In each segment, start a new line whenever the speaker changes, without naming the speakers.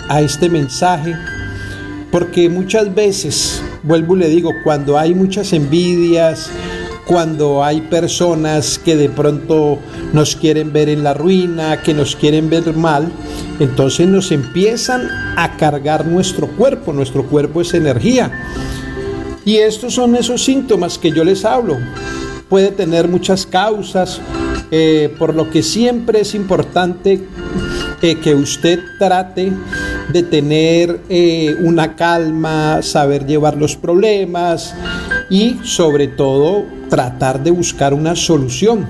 a este mensaje, porque muchas veces, vuelvo y le digo, cuando hay muchas envidias, cuando hay personas que de pronto nos quieren ver en la ruina, que nos quieren ver mal, entonces nos empiezan a cargar nuestro cuerpo es energía. Y estos son esos síntomas que yo les hablo. Puede tener muchas causas, por lo que siempre es importante que usted trate de tener una calma, saber llevar los problemas y sobre todo tratar de buscar una solución.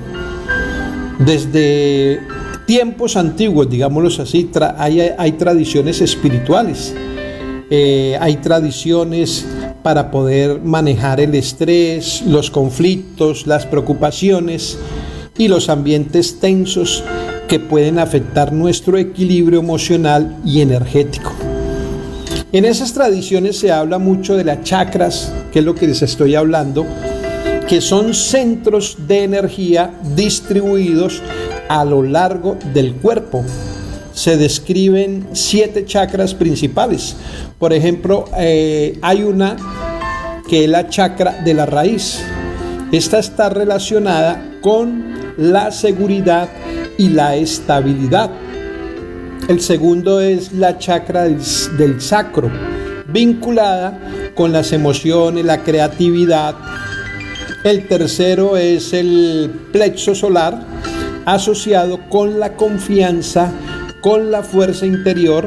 Desde tiempos antiguos, digámoslos así, hay tradiciones espirituales, hay tradiciones para poder manejar el estrés, los conflictos, las preocupaciones y los ambientes tensos que pueden afectar nuestro equilibrio emocional y energético. En esas tradiciones se habla mucho de las chakras, que es lo que les estoy hablando, que son centros de energía distribuidos a lo largo del cuerpo. Se describen 7 chakras principales. Por ejemplo, hay una que es la chakra de la raíz. Esta está relacionada con la seguridad y la estabilidad. El segundo es la chakra del sacro, vinculada con las emociones, la creatividad. El tercero es el plexo solar, asociado con la confianza, con la fuerza interior.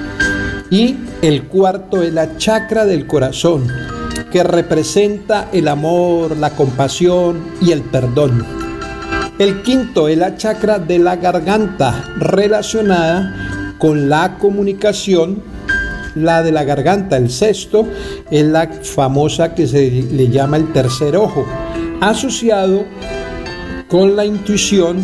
Y el cuarto es la chakra del corazón, que representa el amor, la compasión y el perdón. El quinto es la chakra de la garganta, relacionada con la comunicación, la de la garganta. El sexto es la famosa que se le llama el tercer ojo, asociado con la intuición,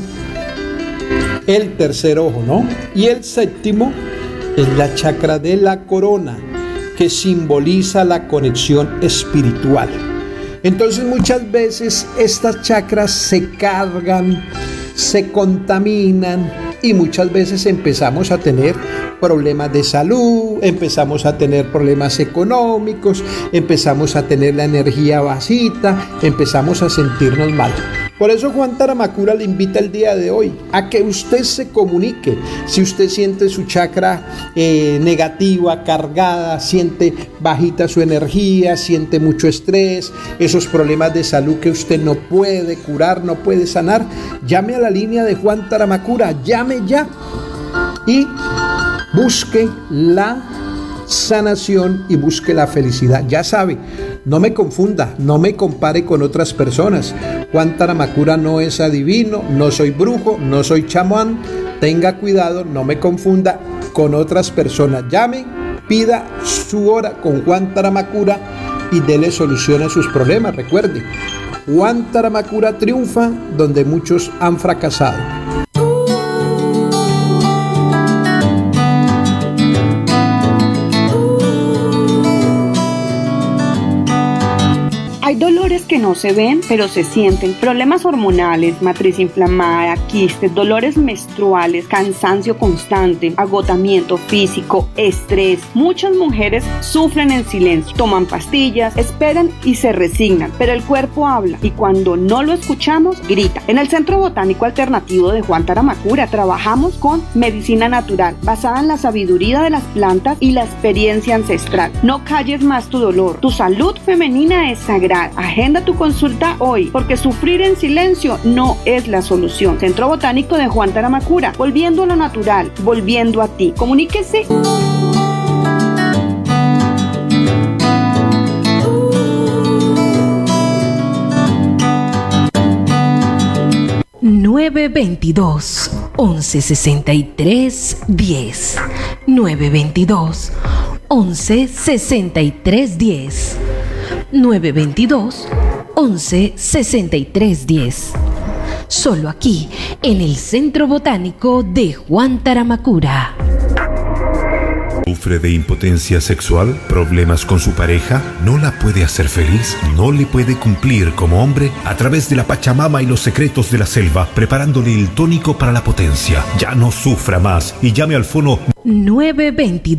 el tercer ojo, ¿no? Y el séptimo es la chakra de la corona, que simboliza la conexión espiritual. Entonces muchas veces estas chakras se cargan, se contaminan y muchas veces empezamos a tener problemas de salud, empezamos a tener problemas económicos, empezamos a tener la energía bajita, empezamos a sentirnos mal. Por eso Juan Taramacura le invita el día de hoy a que usted se comunique. Si usted siente su chakra negativa, cargada, siente bajita su energía, siente mucho estrés, esos problemas de salud que usted no puede curar, no puede sanar, llame a la línea de Juan Taramacura, llame ya y busque la sanación y busque la felicidad. Ya sabe, no me confunda, no me compare con otras personas. Juan Taramacura no es adivino, no soy brujo, no soy chamán. Tenga cuidado, no me confunda con otras personas. Llame, pida su hora con Juan Taramacura y dele solución a sus problemas. Recuerde, Juan Taramacura triunfa donde muchos han fracasado.
Hay dolores que no se ven, pero se sienten. Problemas hormonales, matriz inflamada, quistes, dolores menstruales, cansancio constante, agotamiento físico, estrés. Muchas mujeres sufren en silencio, toman pastillas, esperan y se resignan, pero el cuerpo habla y cuando no lo escuchamos, grita. En el Centro Botánico Alternativo de Juan Taramacura trabajamos con medicina natural, basada en la sabiduría de las plantas y la experiencia ancestral. No calles más tu dolor. Tu salud femenina es sagrada. Agenda tu consulta hoy, porque sufrir en silencio no es la solución. Centro Botánico de Juan Taramacura, volviendo a lo natural, volviendo a ti. Comuníquese.
(922) 1163 10 922 1163 10 922 1163 10. Solo aquí, en el Centro Botánico de Juan Taramacura.
¿Sufre de impotencia sexual? ¿Problemas con su pareja? ¿No la puede hacer feliz? ¿No le puede cumplir como hombre? A través de la Pachamama y los secretos de la selva, preparándole el tónico para la potencia. Ya no sufra más y llame al fono
922